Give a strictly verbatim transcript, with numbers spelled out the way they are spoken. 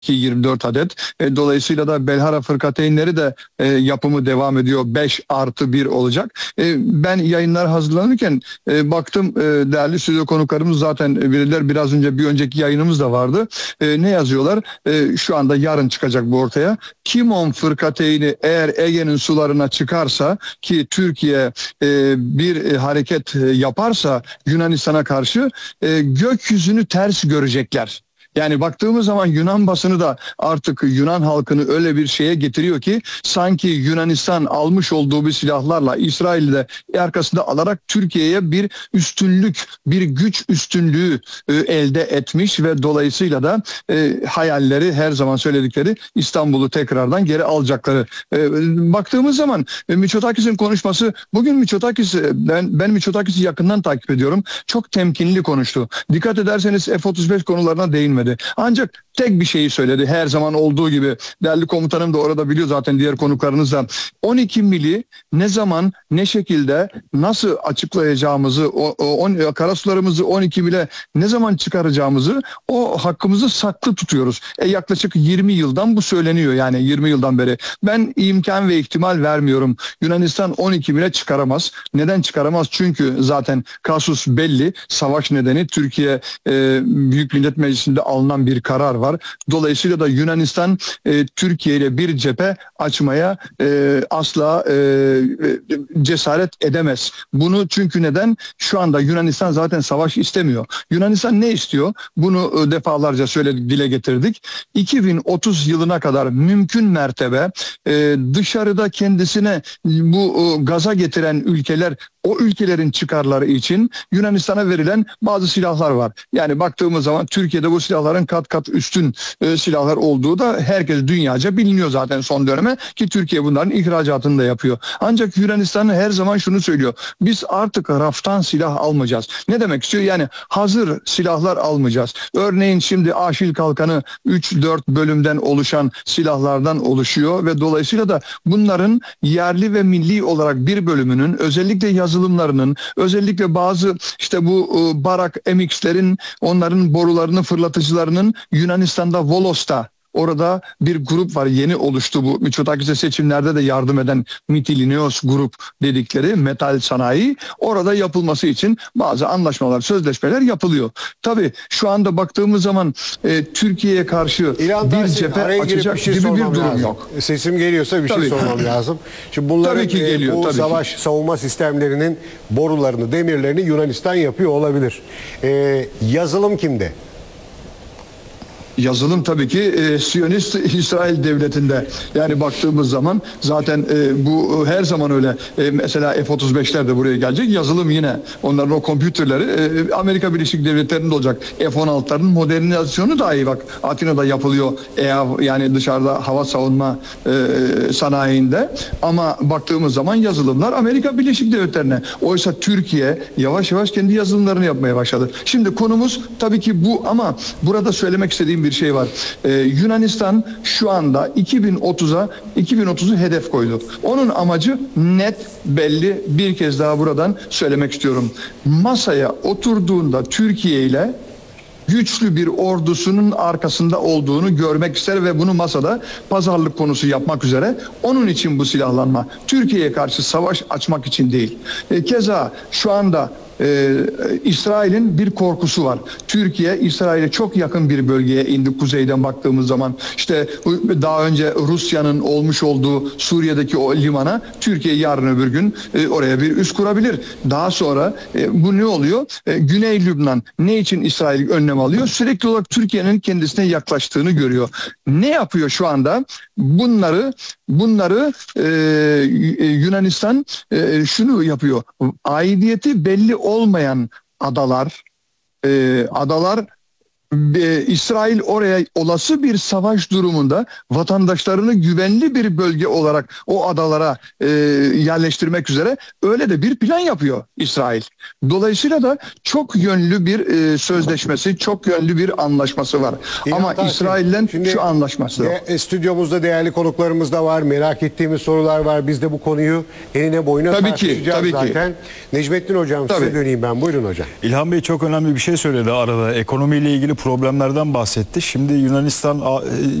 ki yirmi dört adet. E, dolayısıyla da Belhara fırkateynleri de e, yapımı devam ediyor. beş artı bir olacak. E, ben yayınlar hazırlanırken e, baktım e, değerli stüdyo konuklarımız zaten bilirler. Biraz önce bir önceki yayınımız da vardı. E, ne yazıyorlar? E, şu anda yarın çıkacak bu ortaya. Kimon fırkateyni eğer Ege'nin sularına çıkarsa ki Türkiye e, bir e, hareket e, yaparsa Yunanistan'a karşı e, gökyüzünü ters görecekler. Yani baktığımız zaman Yunan basını da artık Yunan halkını öyle bir şeye getiriyor ki sanki Yunanistan almış olduğu bir silahlarla İsrail'i de arkasında alarak Türkiye'ye bir üstünlük, bir güç üstünlüğü e, elde etmiş ve dolayısıyla da e, hayalleri her zaman söyledikleri İstanbul'u tekrardan geri alacakları. E, baktığımız zaman e, Mitsotakis'in konuşması, bugün Mitsotakis, ben, ben Mitsotakis'i yakından takip ediyorum. Çok temkinli konuştu. Dikkat ederseniz F otuz beş konularına değinmedi. Ancak tek bir şeyi söyledi her zaman olduğu gibi. Değerli komutanım da orada biliyor zaten, diğer konuklarınız da. on iki mili ne zaman, ne şekilde, nasıl açıklayacağımızı, o, o karasularımızı on iki mile ne zaman çıkaracağımızı, o hakkımızı saklı tutuyoruz. E, yaklaşık yirmi yıldan bu söyleniyor, yani yirmi yıldan beri. Ben imkan ve ihtimal vermiyorum. Yunanistan on iki mile çıkaramaz. Neden çıkaramaz? Çünkü zaten kasus belli. Savaş nedeni Türkiye e, Büyük Millet Meclisi'nde alınan bir karar var. Dolayısıyla da Yunanistan e, Türkiye ile bir cephe açmaya e, asla e, cesaret edemez. Bunu çünkü neden? Şu anda Yunanistan zaten savaş istemiyor. Yunanistan ne istiyor? Bunu e, defalarca söyledik, dile getirdik. iki bin otuz yılına kadar mümkün mertebe e, dışarıda kendisine bu e, gaza getiren ülkeler, o ülkelerin çıkarları için Yunanistan'a verilen bazı silahlar var. Yani baktığımız zaman Türkiye'de bu silahların kat kat üstün e, silahlar olduğu da herkes dünyaca biliniyor zaten son döneme, ki Türkiye bunların ihracatını da yapıyor. Ancak Yunanistan her zaman şunu söylüyor: biz artık raftan silah almayacağız. Ne demek istiyor? Yani hazır silahlar almayacağız. Örneğin şimdi Aşil Kalkanı üç dört bölümden oluşan silahlardan oluşuyor ve dolayısıyla da bunların yerli ve milli olarak bir bölümünün, özellikle yazılımlarının, özellikle bazı işte bu Barak M X'lerin, onların borularını, fırlatıcılarının Yunanistan'da, Volos'ta, orada bir grup var, yeni oluştu bu. Mitsotakis'e seçimlerde de yardım eden Mitilineos grup dedikleri metal sanayi, orada yapılması için bazı anlaşmalar, sözleşmeler yapılıyor. Tabii şu anda baktığımız zaman e, Türkiye'ye karşı İlhan bir Tahsin, cephe açacak bir şey gibi bir durum lazım. yok. Sesim geliyorsa bir Tabii. şey sormam lazım. Şimdi bunların Tabii ki geliyor, e, bu tabii savaş ki. savunma sistemlerinin borularını, demirlerini Yunanistan yapıyor olabilir. E, yazılım kimde? Yazılım tabii ki e, Siyonist İsrail devletinde. Yani baktığımız zaman zaten e, bu her zaman öyle. E, mesela F otuz beşler de buraya gelecek. Yazılım yine. Onların o kompütürleri e, Amerika Birleşik Devletleri'nde olacak. F on altıların modernizasyonu dahi bak Atina'da yapılıyor. E, yani dışarıda hava savunma e, sanayinde. Ama baktığımız zaman yazılımlar Amerika Birleşik Devletleri'ne. Oysa Türkiye yavaş yavaş kendi yazılımlarını yapmaya başladı. Şimdi konumuz tabii ki bu, ama burada söylemek istediğim bir şey var. Ee, Yunanistan şu anda iki bin otuza iki bin otuzu hedef koydu. Onun amacı net, belli. Bir kez daha buradan söylemek istiyorum. Masaya oturduğunda Türkiye ile güçlü bir ordusunun arkasında olduğunu görmek ister ve bunu masada pazarlık konusu yapmak üzere. Onun için bu silahlanma. Türkiye'ye karşı savaş açmak için değil. E, keza şu anda Ee, İsrail'in bir korkusu var. Türkiye İsrail'e çok yakın bir bölgeye indi kuzeyden baktığımız zaman. İşte daha önce Rusya'nın olmuş olduğu Suriye'deki o limana Türkiye yarın öbür gün e, oraya bir üs kurabilir. Daha sonra e, bu ne oluyor? E, Güney Lübnan ne için İsrail önlem alıyor? Sürekli olarak Türkiye'nin kendisine yaklaştığını görüyor. Ne yapıyor şu anda? Bunları bunları e, Yunanistan e, şunu yapıyor. Aidiyeti belli olmayan adalar, e, adalar e, İsrail oraya olası bir savaş durumunda vatandaşlarını güvenli bir bölge olarak o adalara e, yerleştirmek üzere öyle de bir plan yapıyor İsrail. Dolayısıyla da çok yönlü bir e, sözleşmesi, çok yönlü bir anlaşması var. İlhan Ama Tahsin, İsrail'den şu anlaşması yok. De, stüdyomuzda değerli konuklarımız da var. Merak ettiğimiz sorular var. Biz de bu konuyu enine boyuna Tabii tartışacağız ki, tabii zaten. ki. Necmettin Hocam, Tabii. size döneyim ben. Buyurun hocam. İlhan Bey çok önemli bir şey söyledi arada. Ekonomiyle ilgili problemlerden bahsetti. Şimdi Yunanistan